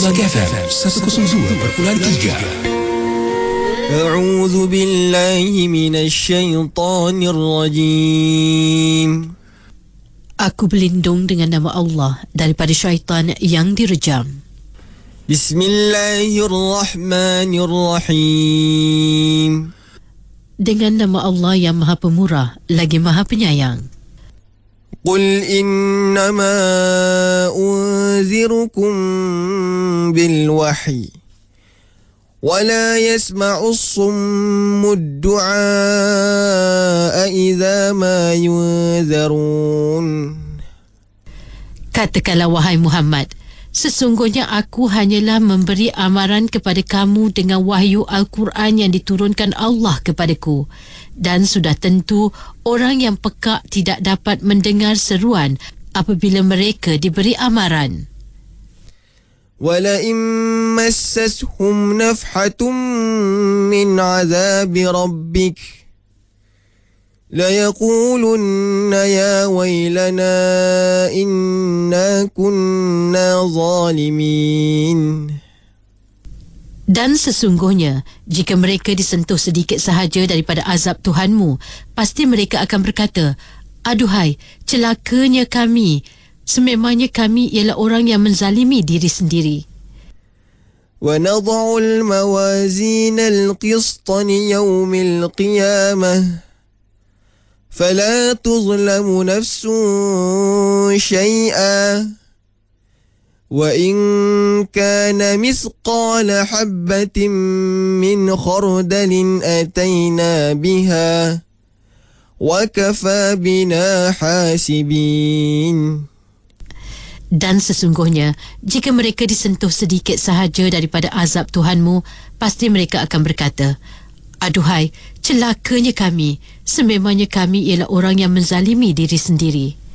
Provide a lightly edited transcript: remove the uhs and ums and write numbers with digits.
Bulak FM 102.3. A'udzu billahi minasyaitonir rajim. Aku berlindung dengan nama Allah daripada syaitan yang direjam. Bismillahirrahmanirrahim. Dengan nama Allah yang Maha Pemurah lagi Maha Penyayang. Qul innama unzirukum bil wahyi wa la yasma'u as-summu ad-du'a idza ma yunzarun. Katakanlah wahai Muhammad, sesungguhnya aku hanyalah memberi amaran kepada kamu dengan wahyu Al-Quran yang diturunkan Allah kepadaku. Dan sudah tentu orang yang pekak tidak dapat mendengar seruan apabila mereka diberi amaran. وَلَئِن مَسَّسْهُمْ نَفْحَةٌ مِّنْ عَذَابِ رَبِّكَ لَيَقُولُنَّ يَا وَيْلَنَا إِنَّا كُنَّا ظَالِمِينَ. Dan sesungguhnya, jika mereka disentuh sedikit sahaja daripada azab Tuhanmu, pasti mereka akan berkata, aduhai, celakanya kami. Sememangnya kami ialah orang yang menzalimi diri sendiri. وَنَضَعُ الْمَوَازِينَ الْقِسْطَ لِيَوْمِ الْقِيَامَةِ فَلَا تُظْلَمُ نَفْسٌ شَيْئًا وَإِنْ كَانَ مِثْقَالَ حَبَّةٍ مِّنْ خَرْدَلٍ أَتَيْنَا بِهَا وَكَفَى بِنَا حَاسِبِينَ. Dan sesungguhnya, jika mereka disentuh sedikit sahaja daripada azab Tuhanmu, pasti mereka akan berkata, aduhai, celakanya kami. Sememangnya kami ialah orang yang menzalimi diri sendiri.